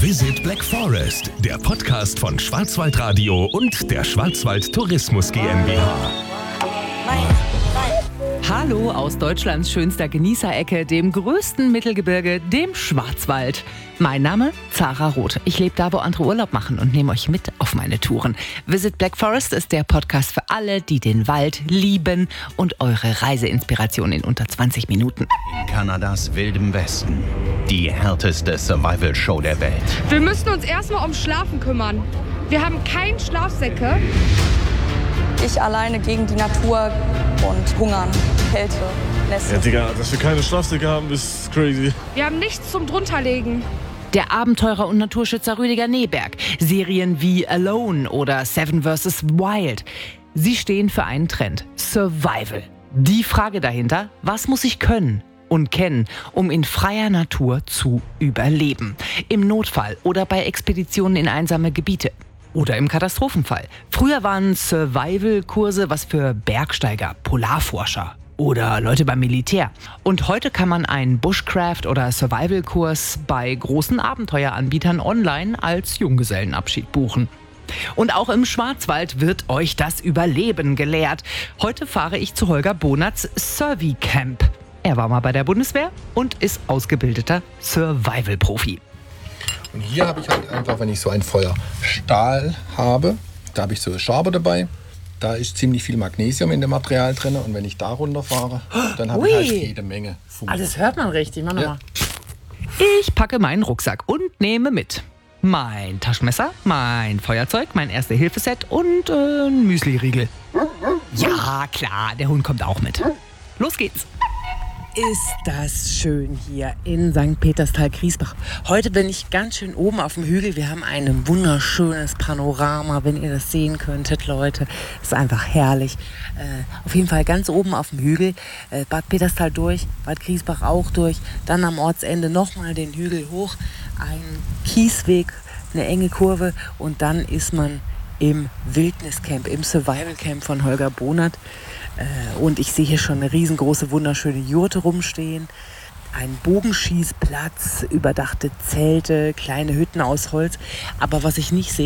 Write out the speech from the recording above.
Visit Black Forest, der Podcast von Schwarzwaldradio und der Schwarzwald Tourismus GmbH. Hallo aus Deutschlands schönster Genießerecke, dem größten Mittelgebirge, dem Schwarzwald. Mein Name Zara Roth. Ich lebe da, wo andere Urlaub machen und nehme euch mit auf meine Touren. Visit Black Forest ist der Podcast für alle, die den Wald lieben und eure Reiseinspiration in unter 20 Minuten. In Kanadas wildem Westen. Die härteste Survival-Show der Welt. Wir müssen uns erstmal ums Schlafen kümmern. Wir haben keine Schlafsäcke. Ich alleine gegen die Natur und Hungern, Kälte, Nässe. Ja, Digga, dass wir keine Schlafsäcke haben, ist crazy. Wir haben nichts zum Drunterlegen. Der Abenteurer und Naturschützer Rüdiger Neberg. Serien wie Alone oder Seven vs. Wild. Sie stehen für einen Trend: Survival. Die Frage dahinter: Was muss ich können und kennen, um in freier Natur zu überleben? Im Notfall oder bei Expeditionen in einsame Gebiete. Oder im Katastrophenfall. Früher waren Survival-Kurse was für Bergsteiger, Polarforscher oder Leute beim Militär. Und heute kann man einen Bushcraft- oder Survival-Kurs bei großen Abenteueranbietern online als Junggesellenabschied buchen. Und auch im Schwarzwald wird euch das Überleben gelehrt. Heute fahre ich zu Holger Bonerts Survicamp. Er war mal bei der Bundeswehr und ist ausgebildeter Survival-Profi. Und hier habe ich halt einfach, wenn ich so ein Feuerstahl habe, da habe ich so eine Schabe dabei. Da ist ziemlich viel Magnesium in dem Material drin. Und wenn ich da runterfahre, dann habe ich halt jede Menge Funken. Ah, das hört man richtig. Mach nochmal. Ich packe meinen Rucksack und nehme mit mein Taschenmesser, mein Feuerzeug, mein Erste-Hilfe-Set und ein Müsli-Riegel. Ja, klar, der Hund kommt auch mit. Los geht's. Ist das schön hier in St. Peterstal-Griesbach. Heute bin ich ganz schön oben auf dem Hügel. Wir haben ein wunderschönes Panorama, wenn ihr das sehen könntet, Leute. Ist einfach herrlich. Auf jeden Fall ganz oben auf dem Hügel. Bad Peterstal durch, Bad Griesbach auch durch. Dann am Ortsende nochmal den Hügel hoch. Ein Kiesweg, eine enge Kurve. Und dann ist man im Wildniscamp, im Survival-Camp von Holger Bonert. Und ich sehe hier schon eine riesengroße, wunderschöne Jurte rumstehen. Ein Bogenschießplatz, überdachte Zelte, kleine Hütten aus Holz. Aber was ich nicht sehe,